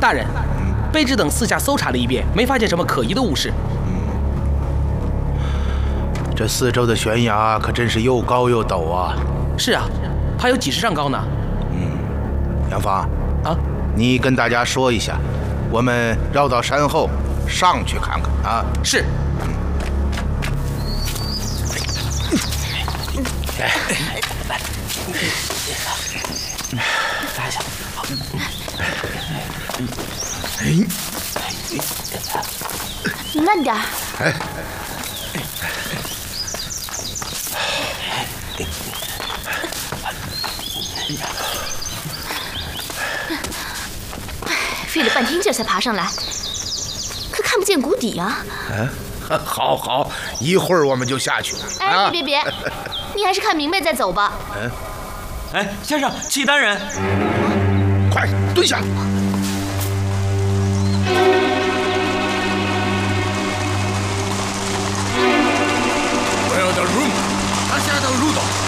大人，卑职等四下搜查了一遍，没发现什么可疑的物事。 这四周的悬崖可真是又高又陡啊！ 是啊，它有几十丈高呢。 杨芳啊， 你跟大家说一下，我们绕到山后上去看看啊。 是。拉一下，好。 慢点。 哎。 费了半天劲才爬上来，可看不见谷底啊！ 好好，一会儿我们就下去了。 哎，别，你还是看明白再走吧。 哎，先生，契丹人， 快蹲下！ Where the room? Hacia the Rudo.